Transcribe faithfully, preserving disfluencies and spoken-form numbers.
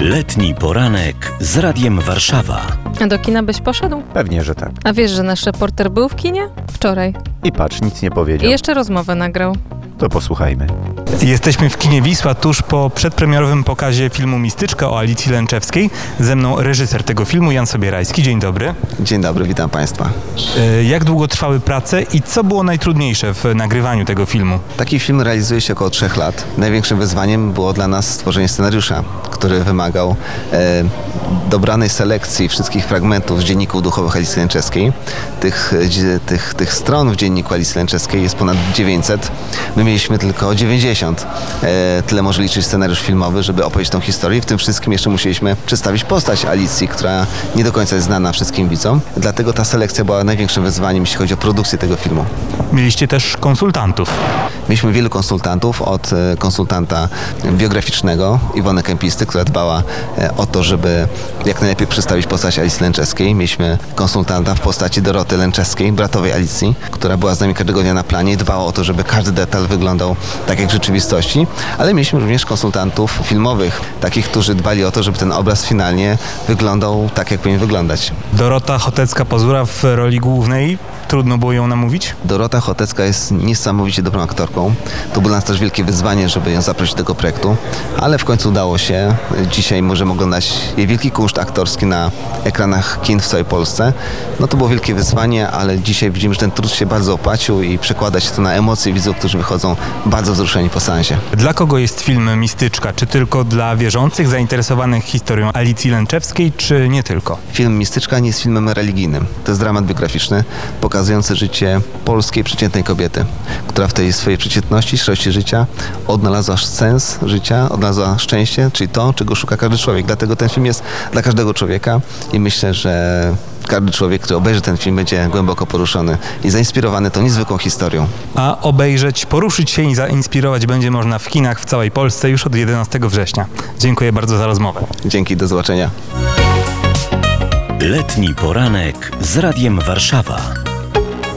Letni poranek z Radiem Warszawa. A do kina byś poszedł? Pewnie, że tak. A wiesz, że nasz reporter był w kinie? Wczoraj. I patrz, nic nie I powiedział. jeszcze rozmowę nagrał. To posłuchajmy. Jesteśmy w kinie Wisła tuż po przedpremierowym pokazie filmu Mistyczka o Alicji Lęczewskiej. Ze mną reżyser tego filmu, Jan Sobierajski. Dzień dobry. Dzień dobry, witam Państwa. E, Jak długo trwały prace i co było najtrudniejsze w nagrywaniu tego filmu? Taki film realizuje się około trzech lat. Największym wyzwaniem było dla nas stworzenie scenariusza, który wymagał e, dobranej selekcji wszystkich fragmentów z dzienników duchowych Alicji Lęczewskiej. Tych, dzie, tych, tych stron w dzienniku Alicji Lęczewskiej jest ponad dziewięćset. My mieliśmy tylko dziewięćdziesiąt. E, tyle może liczyć scenariusz filmowy, żeby opowiedzieć tą historię. W tym wszystkim jeszcze musieliśmy przedstawić postać Alicji, która nie do końca jest znana wszystkim widzom. Dlatego ta selekcja była największym wyzwaniem, jeśli chodzi o produkcję tego filmu. Mieliście też konsultantów. Mieliśmy wielu konsultantów, od e, konsultanta biograficznego Iwony Kempisty, która dbała e, o to, żeby jak najlepiej przedstawić postać Alicji Lęczewskiej. Mieliśmy konsultanta w postaci Doroty Lęczewskiej, bratowej Alicji, która była z nami każdego dnia na planie i dbała o to, żeby każdy detal wyglądał tak jak w rzeczywistości, ale mieliśmy również konsultantów filmowych, takich, którzy dbali o to, żeby ten obraz finalnie wyglądał tak, jak powinien wyglądać. Dorota Chotecka-Pazura w roli głównej. Trudno było ją namówić? Dorota Chotecka jest niesamowicie dobrą aktorką. To było dla nas też wielkie wyzwanie, żeby ją zaprosić do tego projektu, ale w końcu udało się. Dzisiaj możemy oglądać jej wielki kunszt aktorski na ekranach kin w całej Polsce. No to było wielkie wyzwanie, ale dzisiaj widzimy, że ten trud się bardzo opłacił i przekłada się to na emocje widzów, którzy wychodzą bardzo wzruszeni po seansie. Dla kogo jest film Mistyczka? Czy tylko dla wierzących, zainteresowanych historią Alicji Lęczewskiej, czy nie tylko? Film Mistyczka nie jest filmem religijnym. To jest dramat biograficzny, pokazujący życie polskiej przeciętnej kobiety, która w tej swojej przeciętności, szczerości życia odnalazła sens życia, odnalazła szczęście, czyli to, czego szuka każdy człowiek. Dlatego ten film jest dla każdego człowieka i myślę, że każdy człowiek, który obejrzy ten film, będzie głęboko poruszony i zainspirowany tą niezwykłą historią. A obejrzeć, poruszyć się i zainspirować będzie można w kinach w całej Polsce już od jedenastego września. Dziękuję bardzo za rozmowę. Dzięki, do zobaczenia. Letni poranek z Radiem Warszawa.